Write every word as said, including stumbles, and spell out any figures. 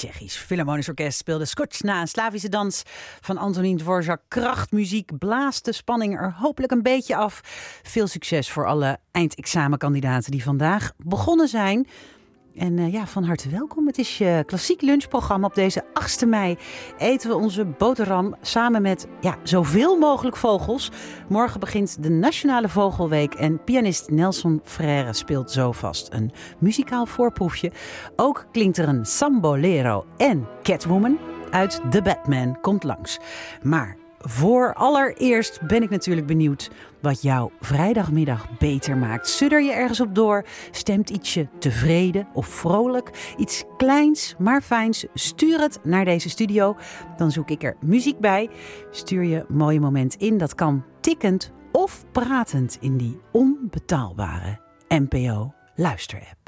Tsjechisch Philharmonisch Orkest speelde Scotch na een Slavische dans van Antonín Dvořák. Krachtmuziek blaast de spanning er hopelijk een beetje af. Veel succes voor alle eindexamenkandidaten die vandaag begonnen zijn. En uh, ja, van harte welkom. Het is je klassiek lunchprogramma. Op deze achtste mei eten we onze boterham samen met ja, zoveel mogelijk vogels. Morgen begint de Nationale Vogelweek en pianist Nelson Freire speelt zo vast een muzikaal voorproefje. Ook klinkt er een sambolero en Catwoman uit The Batman komt langs. Maar voor allereerst ben ik natuurlijk benieuwd wat jouw vrijdagmiddag beter maakt. Sudder je ergens op door? Stemt ietsje tevreden of vrolijk? Iets kleins maar fijns? Stuur het naar deze studio. Dan zoek ik er muziek bij. Stuur je een mooie moment in. Dat kan tikkend of pratend in die onbetaalbare N P O luisterapp.